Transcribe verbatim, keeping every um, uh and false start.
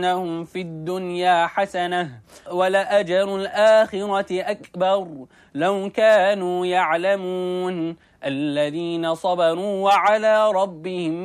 إنهم في الدنيا حسنة ولأجر الآخرة أكبر لو كانوا يعلمون الذين صبروا وعلى ربهم